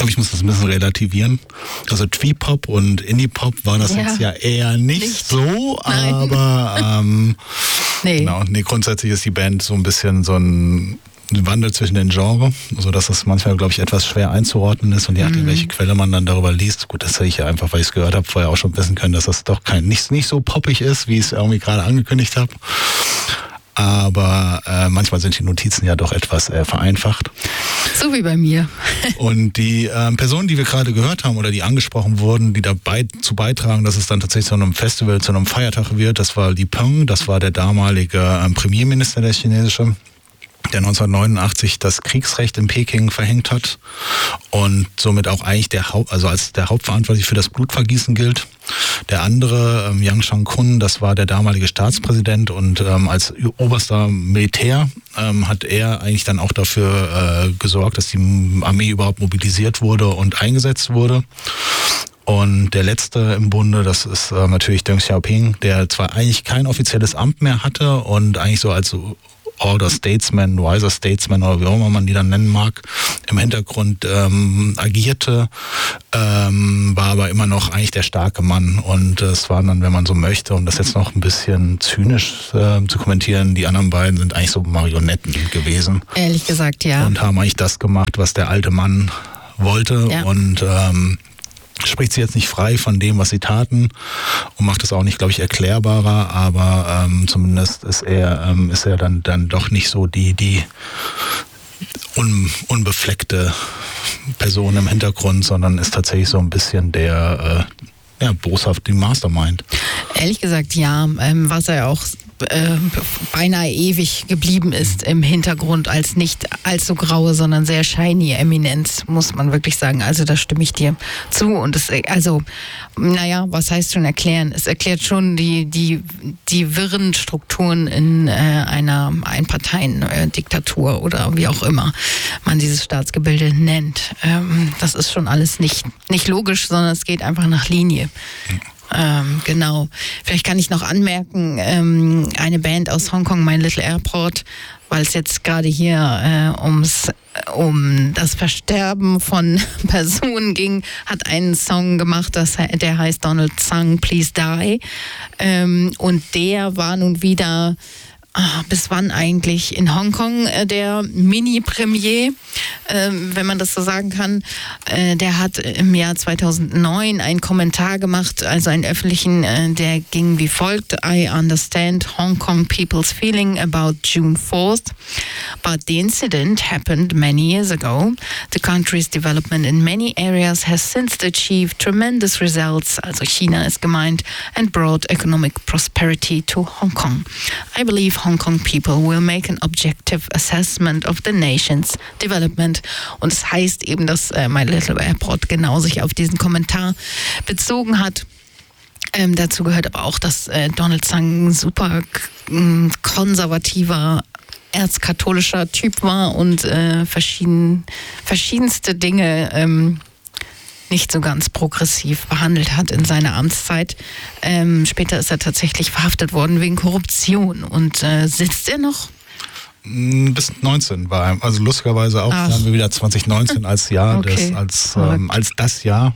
glaube, ich muss das ein bisschen relativieren. Also Twee-Pop und Indie-Pop war das jetzt ja eher nicht so, aber grundsätzlich ist die Band so ein bisschen so ein Wandel zwischen den Genres, also dass es manchmal, glaube ich, etwas schwer einzuordnen ist und je nachdem, welche Quelle man dann darüber liest. Gut, das hätte ich ja einfach, weil ich es gehört habe, vorher auch schon wissen können, dass das doch nicht so poppig ist, wie ich es irgendwie gerade angekündigt habe. Aber manchmal sind die Notizen ja doch etwas vereinfacht. So wie bei mir. Und die Personen, die wir gerade gehört haben oder die angesprochen wurden, die dabei zu beitragen, dass es dann tatsächlich zu einem Festival, zu einem Feiertag wird, das war Li Peng, das war der damalige Premierminister, der chinesische, der 1989 das Kriegsrecht in Peking verhängt hat und somit auch eigentlich als der Hauptverantwortliche für das Blutvergießen gilt. Der andere, Yang Shang-kun, das war der damalige Staatspräsident und als oberster Militär hat er eigentlich dann auch dafür gesorgt, dass die Armee überhaupt mobilisiert wurde und eingesetzt wurde. Und der letzte im Bunde, das ist natürlich Deng Xiaoping, der zwar eigentlich kein offizielles Amt mehr hatte und eigentlich so als Older Statesman, Wiser Statesman oder wie auch immer man die dann nennen mag, im Hintergrund agierte, war aber immer noch eigentlich der starke Mann. Und es waren dann, wenn man so möchte, um das jetzt noch ein bisschen zynisch zu kommentieren, die anderen beiden sind eigentlich so Marionetten gewesen. Ehrlich gesagt, ja. Und haben eigentlich das gemacht, was der alte Mann wollte und spricht sie jetzt nicht frei von dem, was sie taten und macht es auch nicht, glaube ich, erklärbarer, aber zumindest ist er dann doch nicht so die unbefleckte Person im Hintergrund, sondern ist tatsächlich so ein bisschen der boshaft die Mastermind. Ehrlich gesagt, ja, was er auch beinahe ewig geblieben ist im Hintergrund als nicht allzu graue, sondern sehr shiny Eminenz, muss man wirklich sagen. Also da stimme ich dir zu. Und was heißt schon erklären? Es erklärt schon die wirren Strukturen in einer Einparteien-Diktatur oder wie auch immer man dieses Staatsgebilde nennt. Das ist schon alles nicht logisch, sondern es geht einfach nach Linie. Genau. Vielleicht kann ich noch anmerken, eine Band aus Hongkong, My Little Airport, weil es jetzt gerade hier um das Versterben von Personen ging, hat einen Song gemacht, der heißt Donald Tsang, Please Die. Und der war nun wieder bis wann eigentlich in Hongkong der Mini-Premier, wenn man das so sagen kann. Der hat im Jahr 2009 einen Kommentar gemacht, also einen öffentlichen, der ging wie folgt: I understand Hong Kong people's feeling about June 4th, but the incident happened many years ago. The country's development in many areas has since achieved tremendous results, also China ist gemeint, and brought economic prosperity to Hong Kong. I believe Hong Kong people will make an objective assessment of the nation's development. Und es heißt eben, dass My Little Airport genau sich auf diesen Kommentar bezogen hat. Dazu gehört aber auch, dass Donald Tsang ein super konservativer, erzkatholischer Typ war und verschiedenste Dinge nicht so ganz progressiv behandelt hat in seiner Amtszeit. Später ist er tatsächlich verhaftet worden wegen Korruption. Und sitzt er noch? Bis 19 war er. Also lustigerweise auch, haben wir wieder 2019 als Jahr, okay. als das Jahr.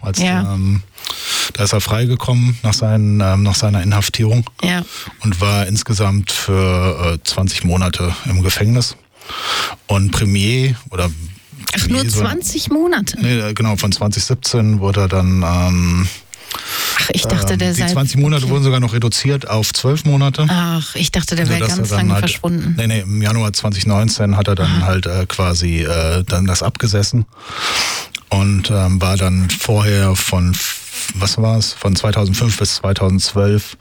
Da ist er freigekommen nach seiner Inhaftierung und war insgesamt für 20 Monate im Gefängnis. Und Premier oder Ach, nur 20 Monate? Nee, genau, von 2017 wurde er dann Ach, ich dachte, der die 20 Monate wurden sogar noch reduziert auf 12 Monate. Ach, ich dachte, der wäre ganz lange verschwunden. Nee, im Januar 2019 hat er dann quasi dann das abgesessen und war dann vorher von 2005 bis 2012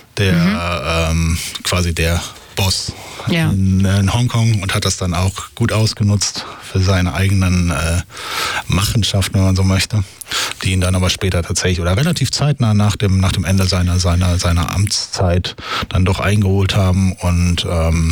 quasi der Boss in Hongkong und hat das dann auch gut ausgenutzt für seine eigenen Machenschaften, wenn man so möchte, die ihn dann aber später tatsächlich oder relativ zeitnah nach dem Ende seiner Amtszeit dann doch eingeholt haben und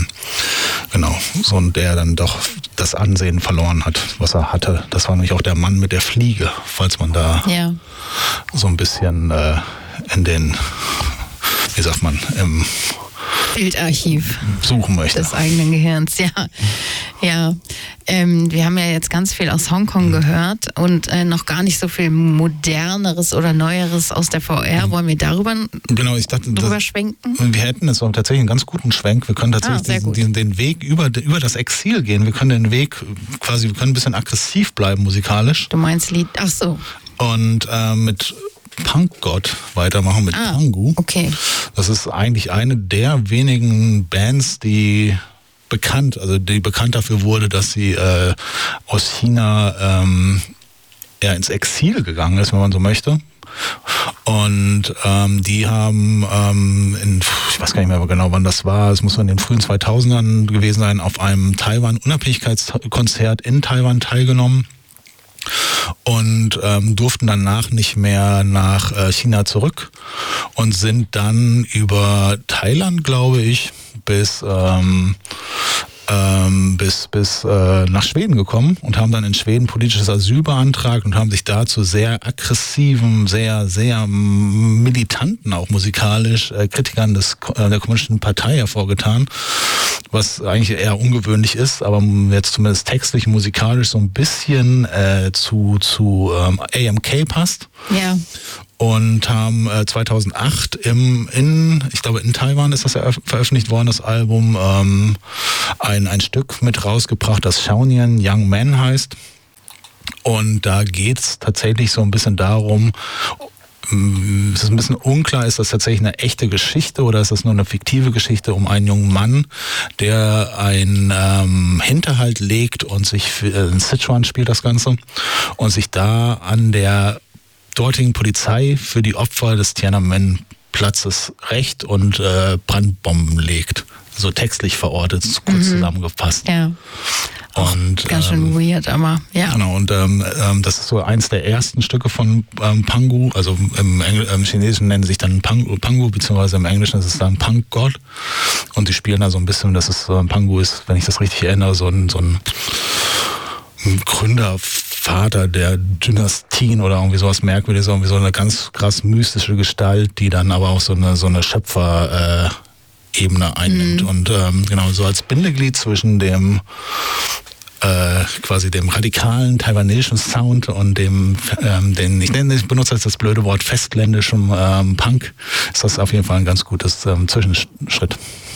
der dann doch das Ansehen verloren hat, was er hatte. Das war nämlich auch der Mann mit der Fliege, falls man da so ein bisschen in den, wie sagt man, Bildarchiv suchen möchte. des eigenen Gehirns, ja. Ja, wir haben ja jetzt ganz viel aus Hongkong gehört und noch gar nicht so viel Moderneres oder Neueres aus der VR. Wollen wir darüber schwenken? Wir hätten jetzt tatsächlich einen ganz guten Schwenk. Wir können tatsächlich den Weg über das Exil gehen. Wir können den Weg quasi, wir können ein bisschen aggressiv bleiben musikalisch. Du meinst Lied, ach so. Und mit Punkgott weitermachen, mit Pangu. Okay. Das ist eigentlich eine der wenigen Bands, die bekannt dafür wurde, dass sie aus China ins Exil gegangen ist, wenn man so möchte. Und die haben ich weiß gar nicht mehr genau, wann das war, es muss in den frühen 2000ern gewesen sein, auf einem Taiwan-Unabhängigkeitskonzert in Taiwan teilgenommen und durften danach nicht mehr nach China zurück und sind dann über Thailand, glaube ich, bis nach Schweden gekommen und haben dann in Schweden politisches Asyl beantragt und haben sich dazu sehr aggressiven, sehr, sehr militanten, auch musikalisch, Kritikern der Kommunistischen Partei hervorgetan, was eigentlich eher ungewöhnlich ist, aber jetzt zumindest textlich, musikalisch so ein bisschen zu AMK passt. Ja. Und haben 2008 ich glaube in Taiwan ist das ja veröffentlicht worden, das Album, ein Stück mit rausgebracht, das Shaonian Young Man heißt. Und da geht es tatsächlich so ein bisschen darum, es ist ein bisschen unklar, ist das tatsächlich eine echte Geschichte oder ist das nur eine fiktive Geschichte um einen jungen Mann, der einen Hinterhalt legt und sich in Sichuan spielt das Ganze und sich da an der dortigen Polizei für die Opfer des Tiananmen-Platzes rächt und Brandbomben legt. So textlich verortet, kurz zusammengefasst. Ja. Und, ganz schön weird, aber ja. Genau, und das ist so eins der ersten Stücke von Pangu, also im Chinesischen nennen sie sich dann Pangu, beziehungsweise im Englischen ist es dann Punkgott. Und die spielen da so ein bisschen, Pangu ist, wenn ich das richtig erinnere, so ein Gründervater der Dynastien oder irgendwie sowas Merkwürdiges, irgendwie so eine ganz krass mystische Gestalt, die dann aber auch so eine Schöpfer Ebene einnimmt und genau so als Bindeglied zwischen dem quasi dem radikalen taiwanesischen Sound und dem ich benutze jetzt das blöde Wort festländischem Punk, ist das auf jeden Fall ein ganz gutes Zwischenschritt.